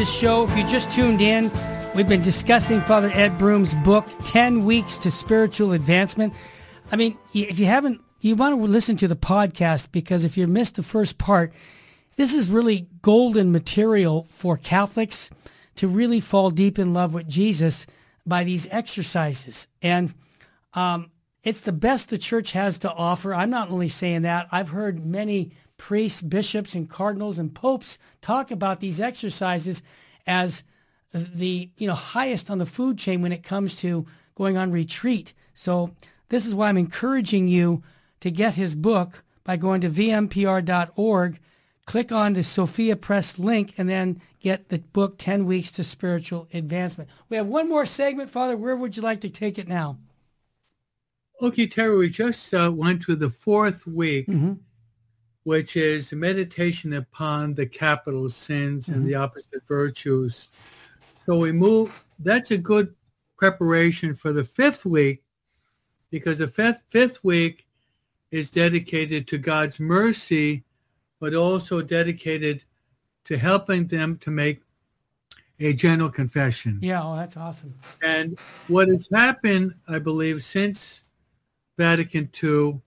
this show. If you just tuned in, we've been discussing Father Ed Broom's book, 10 Weeks to Spiritual Advancement. I mean, if you haven't, you want to listen to the podcast, because if you missed the first part, this is really golden material for Catholics to really fall deep in love with Jesus by these exercises. And it's the best the church has to offer. I'm not only saying that. I've heard many priests, bishops, and cardinals and popes talk about these exercises as the highest on the food chain when it comes to going on retreat. So this is why I'm encouraging you to get his book by going to vmpr.org, click on the Sophia Press link, and then get the book 10 Weeks to Spiritual Advancement. We have one more segment, Father. Where would you like to take it now? Okay, Terry, we just went to the fourth week, which is meditation upon the capital sins and the opposite virtues. So we move, that's a good preparation for the fifth week, because the fifth week is dedicated to God's mercy, but also dedicated to helping them to make a general confession. Yeah, oh, that's awesome. And what has happened, I believe, since Vatican II,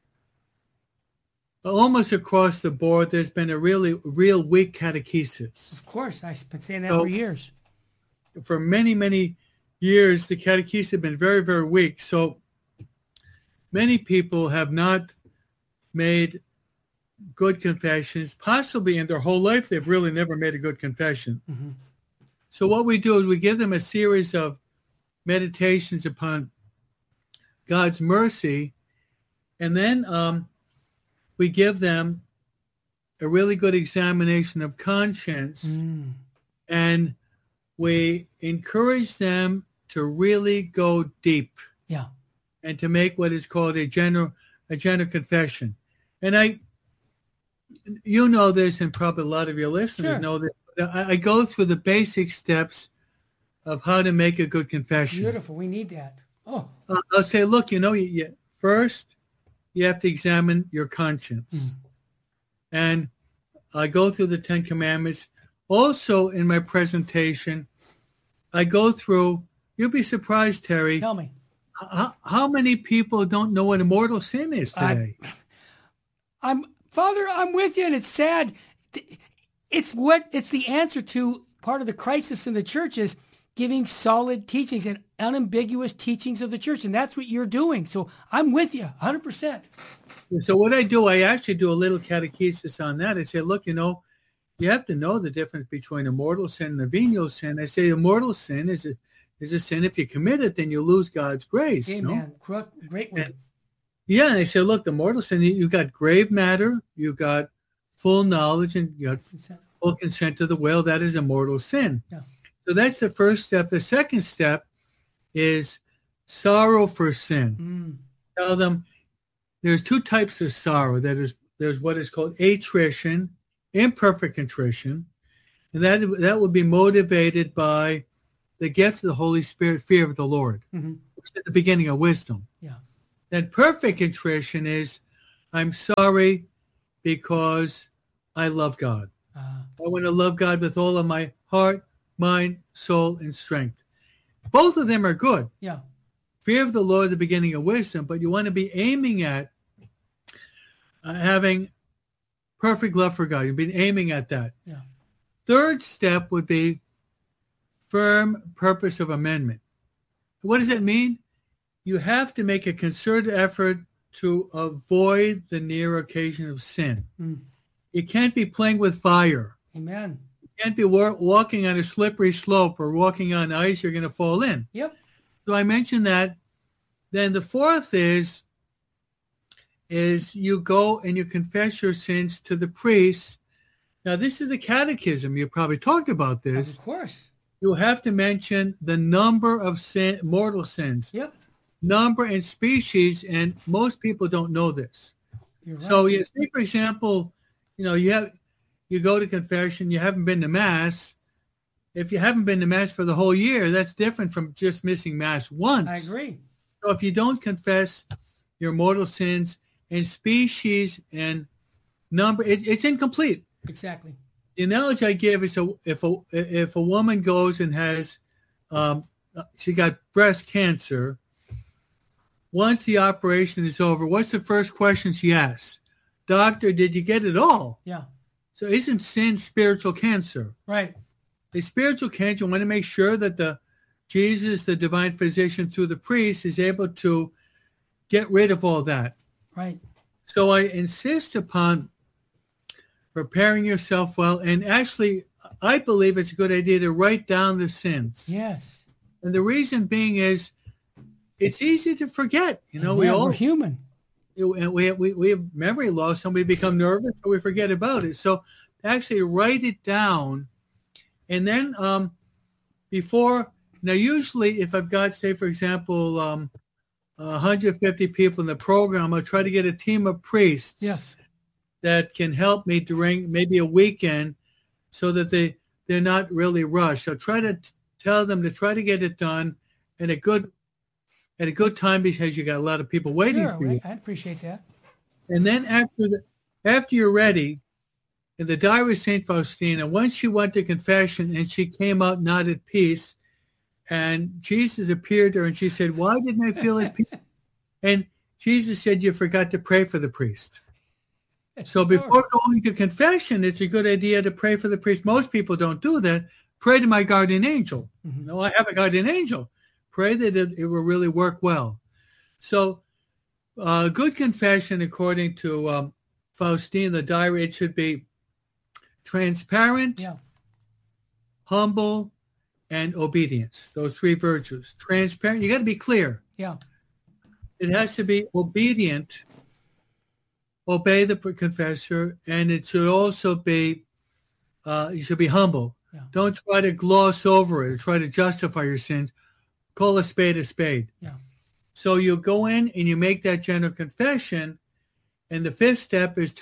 almost across the board, there's been a real weak catechesis. Of course, I've been saying that for years. For many, many years, the catechesis have been very, very weak. So many people have not made good confessions. Possibly in their whole life, they've really never made a good confession. So what we do is we give them a series of meditations upon God's mercy, and then we give them a really good examination of conscience, and we encourage them to really go deep, and to make what is called a general confession. And you know this, and probably a lot of your listeners know this. I go through the basic steps of how to make a good confession. Beautiful. We need that. Oh, I'll say, look, first you have to examine your conscience. And I go through the 10 Commandments. Also in my presentation, I go through, you'll be surprised, Terry. Tell me. How many people don't know what a mortal sin is today? Father, I'm with you, and it's sad. It's the answer to part of the crisis in the church is giving solid teachings and unambiguous teachings of the church, and that's what you're doing. So I'm with you 100%. So what I do, I actually do a little catechesis on that. I say, look, you have to know the difference between a mortal sin and a venial sin. I say a mortal sin is a sin. If you commit it, then you lose God's grace. Amen. Great word. Yeah, and they say, look, the mortal sin, you've got grave matter, you've got full knowledge, and you got full consent to the will. That is a mortal sin. Yeah. So that's the first step. The second step is sorrow for sin. Tell them there's two types of sorrow. There's what is called attrition, imperfect contrition, and that would be motivated by the gift of the Holy Spirit, fear of the Lord, which is at the beginning of wisdom. Yeah. Then perfect contrition is, I'm sorry because I love God. I want to love God with all of my heart, mind, soul, and strength. Both of them are good. Yeah. Fear of the Lord, the beginning of wisdom, but you want to be aiming at having perfect love for God. You've been aiming at that. Yeah. Third step would be firm purpose of amendment. What does it mean? You have to make a concerted effort to avoid the near occasion of sin. You can't be playing with fire. Amen. You can't be walking on a slippery slope or walking on ice. You're going to fall in. Yep. So I mentioned that. Then the fourth is you go and you confess your sins to the priest. Now, this is the catechism. You probably talked about this. Of course. You have to mention the number of mortal sins. Yep. Number and species, and most people don't know this. You're right. So you say, for example, you go to confession, you haven't been to Mass. If you haven't been to Mass for the whole year, that's different from just missing Mass once. I agree. So if you don't confess your mortal sins and species and number, it's incomplete. Exactly. The analogy I give is if a woman goes and has she got breast cancer, once the operation is over, what's the first question she asks? Doctor, did you get it all? Yeah. So isn't sin spiritual cancer? Right. A spiritual cancer, you want to make sure that Jesus, the divine physician through the priest, is able to get rid of all that. Right. So I insist upon preparing yourself well. And actually, I believe it's a good idea to write down the sins. Yes. And the reason being is it's easy to forget. We're human. We have memory loss and we become nervous or we forget about it. So actually write it down. And then now usually if I've got, say, for example, 150 people in the program, I'll try to get a team of priests that can help me during maybe a weekend so that they're not really rushed. I'll try to tell them to try to get it done at a good time because you got a lot of people waiting for you. I appreciate that. And then after you're ready, in the Diary of St. Faustina, once she went to confession and she came out not at peace, and Jesus appeared to her and she said, why didn't I feel at peace? And Jesus said, you forgot to pray for the priest. So before going to confession, it's a good idea to pray for the priest. Most people don't do that. Pray to my guardian angel. Mm-hmm. No, I have a guardian angel. Pray that it will really work well. So good confession, according to Faustina, the diary, it should be transparent, humble, and obedience. Those three virtues. Transparent, you got to be clear. Yeah. It has to be obedient, obey the confessor, and it should also be, you should be humble. Yeah. Don't try to gloss over it or try to justify your sins. Call a spade a spade. Yeah. So you go in and you make that general confession, and the fifth step is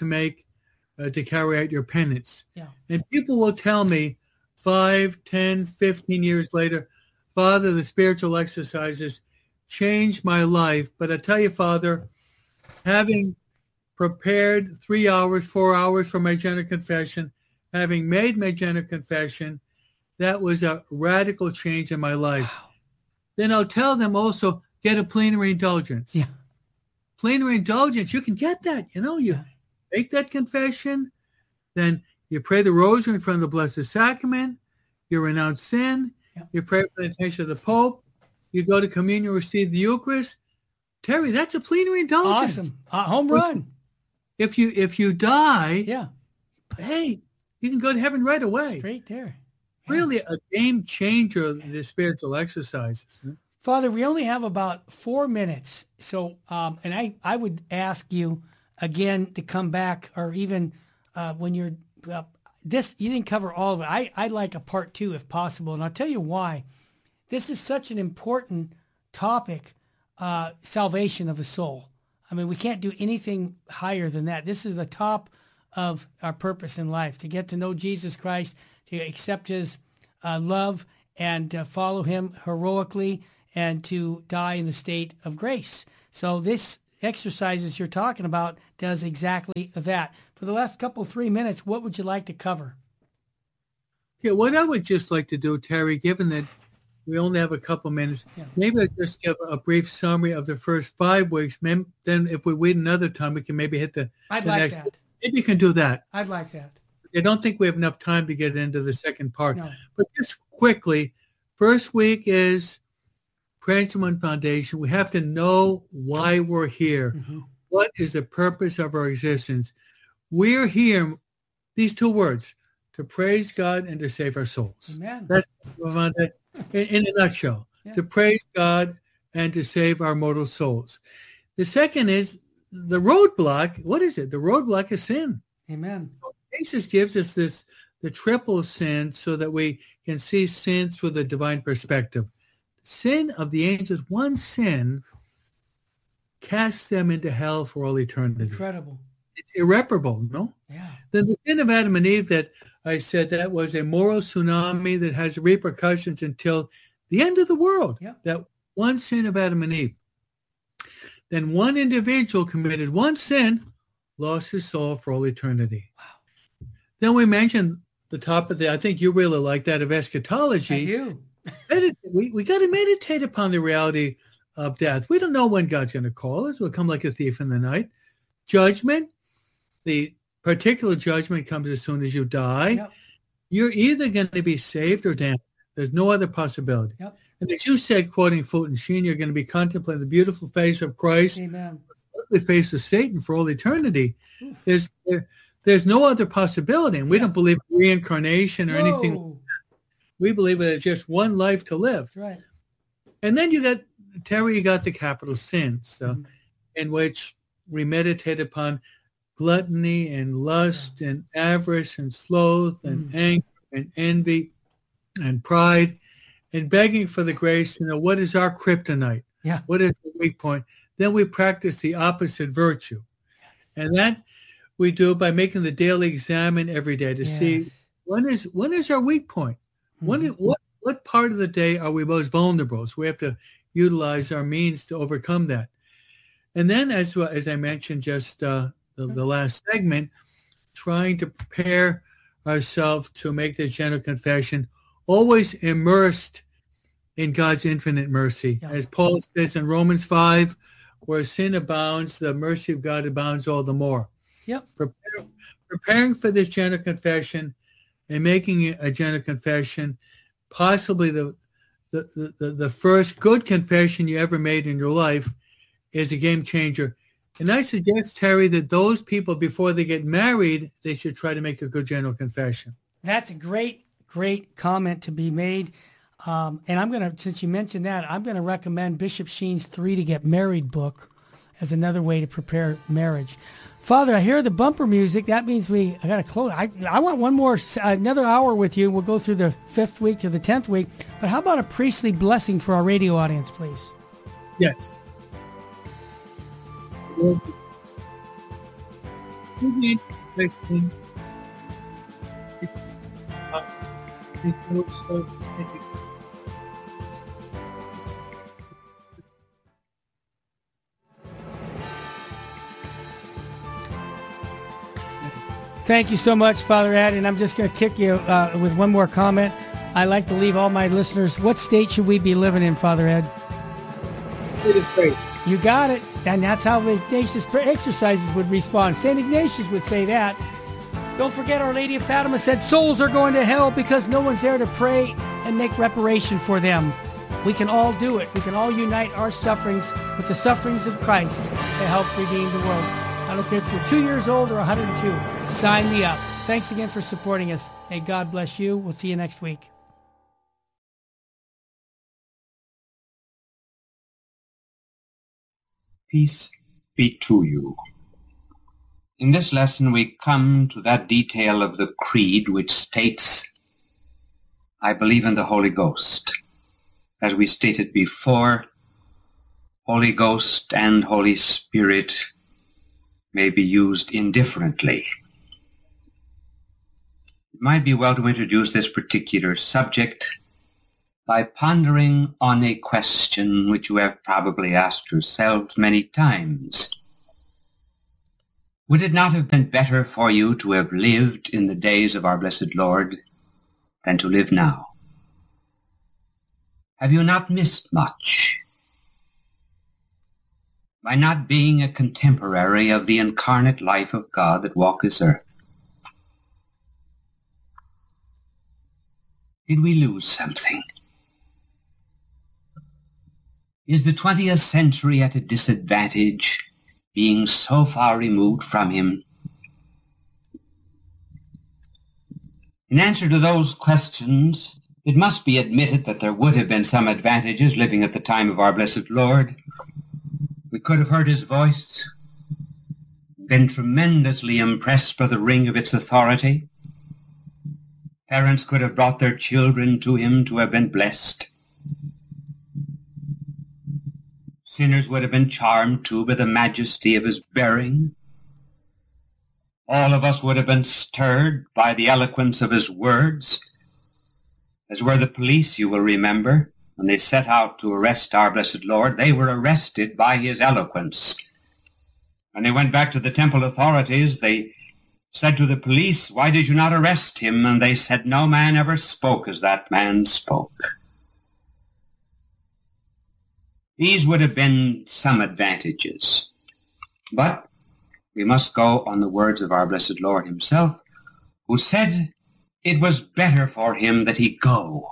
to carry out your penance. Yeah. And people will tell me 5, 10, 15 years later, Father, the spiritual exercises changed my life. But I tell you, Father, having prepared 3 hours, 4 hours for my general confession, having made my general confession, that was a radical change in my life. Wow. Then I'll tell them also, get a plenary indulgence. Yeah. Plenary indulgence, you can get that. You make that confession, then you pray the rosary in front of the Blessed Sacrament, you renounce sin, you pray for the intention of the Pope, you go to communion, receive the Eucharist. Terry, that's a plenary indulgence. Awesome. Home run. If you die, Yeah. hey, you can go to heaven right away. Straight there. Yeah. Really a game changer of the spiritual exercises. Father, we only have about 4 minutes. So, and I would ask you again to come back, or even when you're, you didn't cover all of it. I'd like a part 2 if possible. And I'll tell you why. This is such an important topic, salvation of the soul. I mean, we can't do anything higher than that. This is the top of our purpose in life, to get to know Jesus Christ, to accept his love and follow him heroically, and to die in the state of grace. So this exercises you're talking about does exactly that. For the last 3 minutes, what would you like to cover? Yeah, what I would just like to do, Terry, given that we only have a couple minutes, maybe I'll just give a brief summary of the first 5 weeks. Then if we wait another time, we can maybe hit the next. That. Maybe you can do that. I'd like that. I don't think we have enough time to get into the second part. No. But just quickly, first week is Principle Foundation. We have to know why we're here. Mm-hmm. What is the purpose of our existence? We're here, these 2 words, to praise God and to save our souls. Amen. That's in a nutshell, to praise God and to save our mortal souls. The second is the roadblock. What is it? The roadblock is sin. Amen. Jesus gives us the triple sin so that we can see sin through the divine perspective. Sin of the angels, one sin casts them into hell for all eternity. Incredible. It's irreparable, no? Yeah. Then the sin of Adam and Eve that I said, that was a moral tsunami that has repercussions until the end of the world. Yeah. That one sin of Adam and Eve. Then one individual committed one sin, lost his soul for all eternity. Wow. Then we mentioned the top of the, I think you really like that, of eschatology. I do. We got to meditate upon the reality of death. We don't know when God's going to call us. We'll come like a thief in the night. Judgment, the particular judgment comes as soon as you die. Yep. You're either going to be saved or damned. There's no other possibility. Yep. And as you said, quoting Fulton Sheen, you're going to be contemplating the beautiful face of Christ, Amen. the face of Satan for all eternity. There's no other possibility. And we don't believe in reincarnation or anything. Whoa. We believe that it's just one life to live. That's right. And then you got the capital sins, in which we meditate upon gluttony and lust and avarice and sloth and anger and envy and pride, and begging for the grace to know what is our kryptonite, what is the weak point. Then we practice the opposite virtue. And that we do by making the daily examine every day to see when is our weak point. What part of the day are we most vulnerable? So we have to utilize our means to overcome that. And then, as I mentioned just the last segment, trying to prepare ourselves to make this general confession, always immersed in God's infinite mercy. Yeah. As Paul says in Romans 5, where sin abounds, the mercy of God abounds all the more. Yep. Preparing for this general confession and making a general confession, possibly the first good confession you ever made in your life, is a game changer. And I suggest, Terry, that those people, before they get married, they should try to make a good general confession. That's a great comment to be made. And I'm going to, since you mentioned that, I'm going to recommend Bishop Sheen's 3 to Get Married book as another way to prepare marriage. Father, I hear the bumper music. That means I got to close. I want another hour with you. We'll go through the 5th week to the 10th week. But how about a priestly blessing for our radio audience, please? Yes. Thank you so much, Father Ed, and I'm just going to kick you with one more comment. I like to leave all my listeners, what state should we be living in, Father Ed? State of grace. You got it, and that's how the Ignatius exercises would respond. St. Ignatius would say that. Don't forget Our Lady of Fatima said souls are going to hell because no one's there to pray and make reparation for them. We can all do it. We can all unite our sufferings with the sufferings of Christ to help redeem the world. I don't care if you're 2 years old or 102. Sign me up. Thanks again for supporting us. May God bless you. We'll see you next week. Peace be to you. In this lesson we come to that detail of the creed which states, I believe in the Holy Ghost. As we stated before, Holy Ghost and Holy Spirit may be used indifferently. It might be well to introduce this particular subject by pondering on a question which you have probably asked yourselves many times. Would it not have been better for you to have lived in the days of our blessed Lord than to live now? Have you not missed much by not being a contemporary of the incarnate life of God that walked this earth? Did we lose something? Is the 20th century at a disadvantage, being so far removed from him? In answer to those questions, it must be admitted that there would have been some advantages living at the time of our blessed Lord. We could have heard his voice, been tremendously impressed by the ring of its authority. Parents could have brought their children to him to have been blessed. Sinners would have been charmed, too, by the majesty of his bearing. All of us would have been stirred by the eloquence of his words, as were the police, you will remember, when they set out to arrest our blessed Lord. They were arrested by his eloquence. When they went back to the temple authorities, they said to the police, "Why did you not arrest him?" And they said, "No man ever spoke as that man spoke." These would have been some advantages. But we must go on the words of our blessed Lord himself, who said it was better for him that he go.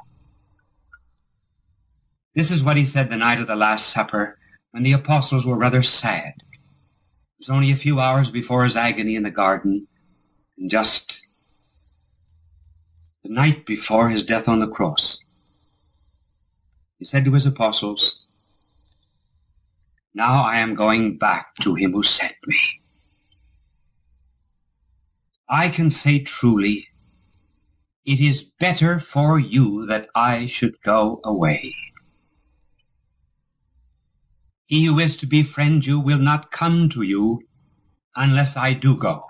This is what he said the night of the Last Supper, when the apostles were rather sad. It was only a few hours before his agony in the garden, and just the night before his death on the cross. He said to his apostles, "Now I am going back to him who sent me. I can say truly, it is better for you that I should go away. He who is to befriend you will not come to you unless I do go.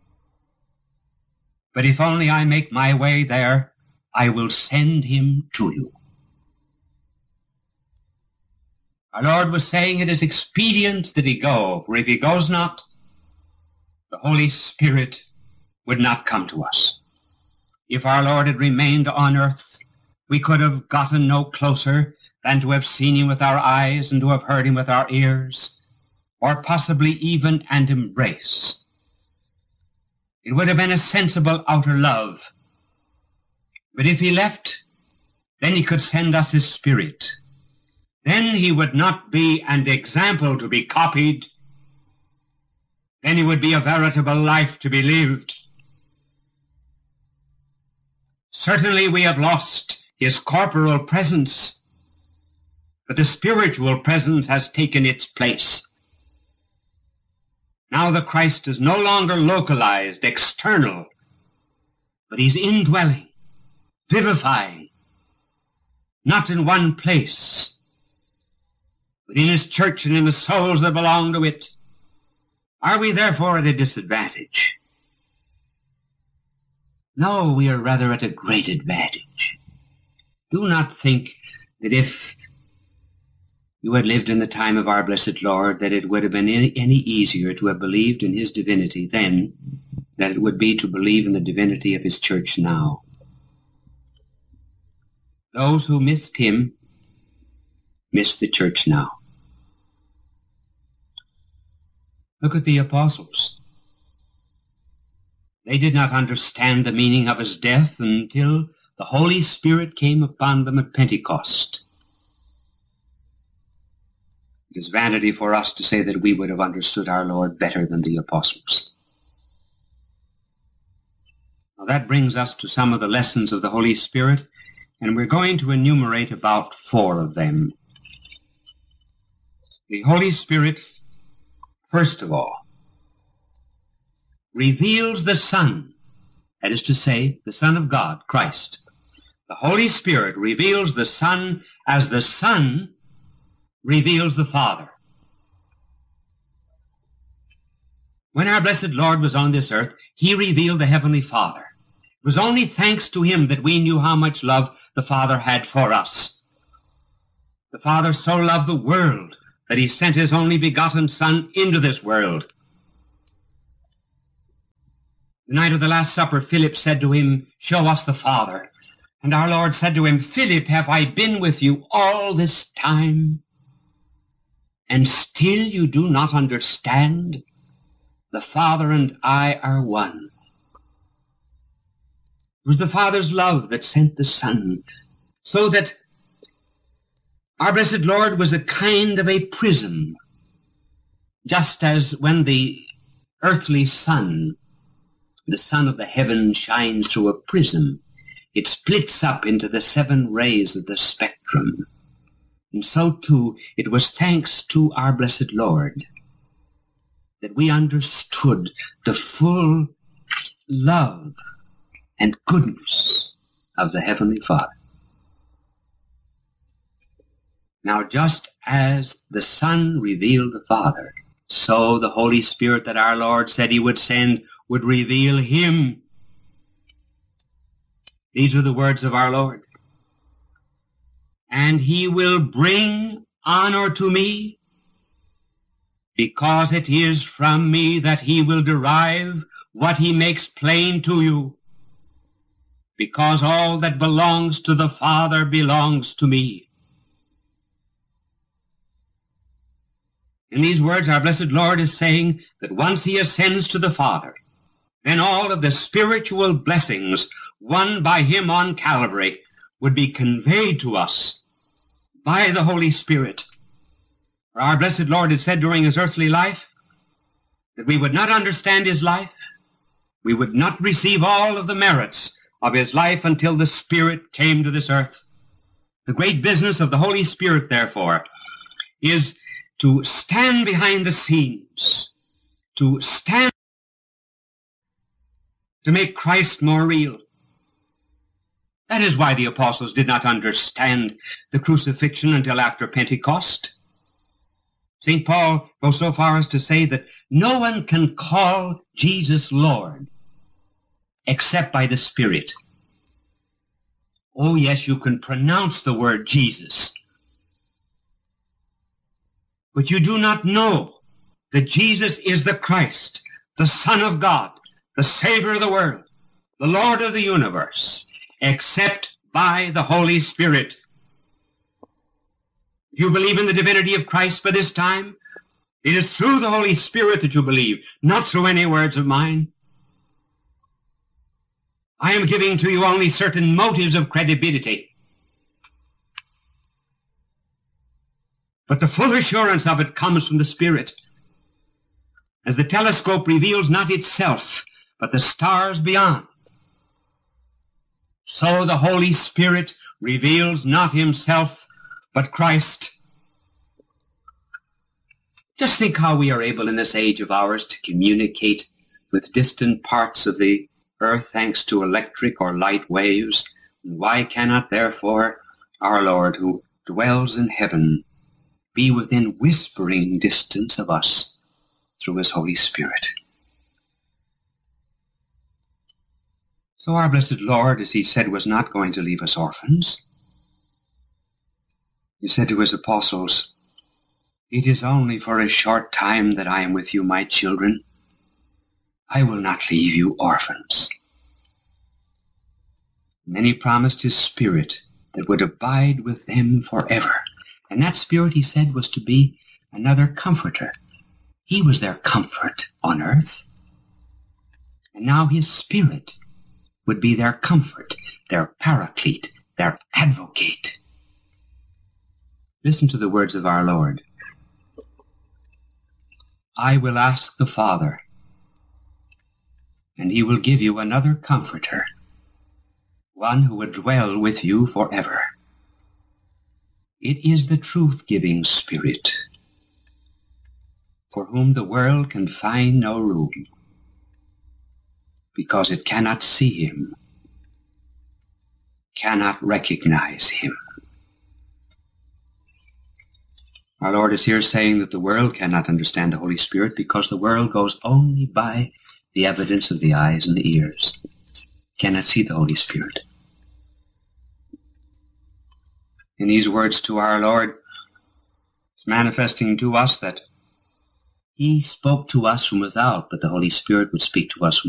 But if only I make my way there, I will send him to you." Our Lord was saying it is expedient that he go, for if he goes not, the Holy Spirit would not come to us. If our Lord had remained on earth, we could have gotten no closer than to have seen him with our eyes and to have heard him with our ears, or possibly even an embrace. It would have been a sensible outer love. But if he left, then he could send us his Spirit. Then he would not be an example to be copied. Then he would be a veritable life to be lived. Certainly we have lost his corporal presence, but the spiritual presence has taken its place. Now the Christ is no longer localized, external, but he's indwelling, vivifying, not in one place, but in his church and in the souls that belong to it. Are we therefore at a disadvantage? No, we are rather at a great advantage. Do not think that if you had lived in the time of our blessed Lord, that it would have been any easier to have believed in his divinity then than it would be to believe in the divinity of his church now. Those who missed him miss the church now. Look at the apostles. They did not understand the meaning of his death until the Holy Spirit came upon them at Pentecost. It is vanity for us to say that we would have understood our Lord better than the apostles. Now that brings us to some of the lessons of the Holy Spirit, and we're going to enumerate about 4 of them. The Holy Spirit, first of all, reveals the Son, that is to say, the Son of God, Christ. The Holy Spirit reveals the Son as the Son reveals the Father. When our blessed Lord was on this earth, he revealed the Heavenly Father. It was only thanks to him that we knew how much love the Father had for us. The Father so loved the world that he sent his only begotten Son into this world. The night of the Last Supper, Philip said to him, "Show us the Father." And our Lord said to him, "Philip, have I been with you all this time? And still you do not understand? The Father and I are one." It was the Father's love that sent the Son, so that our blessed Lord was a kind of a prism, just as when the earthly sun, the sun of the heaven, shines through a prism, it splits up into the 7 rays of the spectrum. And so too, it was thanks to our blessed Lord that we understood the full love and goodness of the Heavenly Father. Now, just as the Son revealed the Father, so the Holy Spirit that our Lord said he would send would reveal him. These are the words of our Lord. "And he will bring honor to me, because it is from me that he will derive what he makes plain to you, because all that belongs to the Father belongs to me. In these words, our blessed Lord is saying that once he ascends to the Father, then all of the spiritual blessings won by him on Calvary would be conveyed to us by the Holy Spirit. For our blessed Lord had said during his earthly life that we would not understand his life, we would not receive all of the merits of his life until the Spirit came to this earth. The great business of the Holy Spirit, therefore, is to stand behind the scenes, to stand to make Christ more real. That is why the apostles did not understand the crucifixion until after Pentecost. St. Paul goes so far as to say that no one can call Jesus Lord except by the Spirit. Oh, yes, you can pronounce the word Jesus, but you do not know that Jesus is the Christ, the Son of God, the Savior of the world, the Lord of the universe, except by the Holy Spirit. If you believe in the divinity of Christ by this time, it is through the Holy Spirit that you believe, not through any words of mine. I am giving to you only certain motives of credibility, but the full assurance of it comes from the Spirit. As the telescope reveals not itself, but the stars beyond, so the Holy Spirit reveals not himself, but Christ. Just think how we are able in this age of ours to communicate with distant parts of the earth thanks to electric or light waves. Why cannot, therefore, our Lord, who dwells in heaven, be within whispering distance of us through his Holy Spirit? So our blessed Lord, as he said, was not going to leave us orphans. He said to his apostles, "It is only for a short time that I am with you, my children. I will not leave you orphans." And then he promised his Spirit that would abide with them forever. And that Spirit, he said, was to be another comforter. He was their comfort on earth. And now his Spirit would be their comfort, their paraclete, their advocate. Listen to the words of our Lord. "I will ask the Father, and he will give you another comforter, one who will dwell with you forever. It is the truth-giving Spirit, for whom the world can find no room, because it cannot see him, cannot recognize him." Our Lord is here saying that the world cannot understand the Holy Spirit because the world goes only by the evidence of the eyes and the ears. Cannot see the Holy Spirit. In these words to our Lord, it's manifesting to us that he spoke to us from without, but the Holy Spirit would speak to us from